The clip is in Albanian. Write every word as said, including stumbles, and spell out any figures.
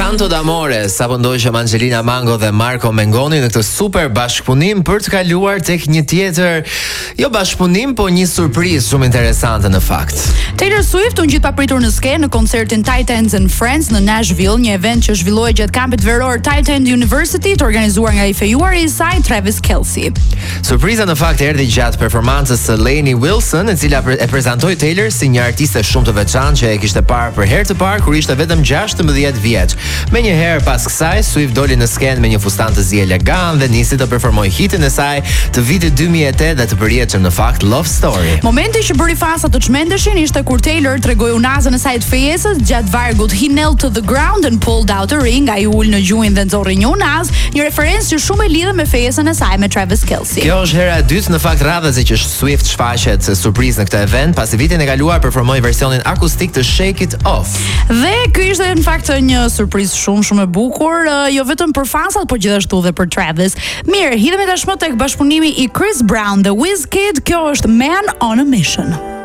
Canto d'amore, sapo ndoqëm Angelina Mango dhe Marco Mengoni në këtë super bashkëpunim për të kaluar tek një tjetër, jo bashkëpunim, po një surprizë shumë interesante në fakt. Taylor Swift u ngjit papritur në skenë në koncertin Titans and Friends në Nashville, një event që zhvillohej gjatë kampit veror Titan University, të organizuar nga i fejuari i saj Travis Kelce. Surpriza në fakt erdhi gjatë performancës së Lainey Wilson, e cila e prezantoi Taylor si një artiste shumë të veçantë që e kishte parë për herë të parë kur ishte vetëm gjashtëmbëdhjetë vjeç. Me një herë pas kësaj, Swift doli në skenë me një fustan të zi elegant dhe nisi të performoj hitin e saj të vitit dy mijë e tetë dhe të përjetshëm në fakt Love Story. Momenti që bëri fasa të çmendeshin ishte kur Taylor tregoi unazën e saj të fejesës gjatë vargut He knelt to the ground and pulled out a ring, ai ul në gjuhin dhe nxorri një unaz, një referencë që shumë e lidhe me fejesën e saj me Travis Kelce. Kjo është hera e dytë në fakt radhëse që Swift shfaqet surprizë në këtë event, pasi vitin e kaluar performoi versionin akustik të Shake It Off. Dhe ky ishte në fakt një surprizë shumë shumë e bukur, jo vetëm për fansat, por gjithashtu dhe për Travis. Mirë, hidhemi tashmë tek bashkëpunimi i Chris Brown dhe Wizkid. Kjo është Man on a Mission.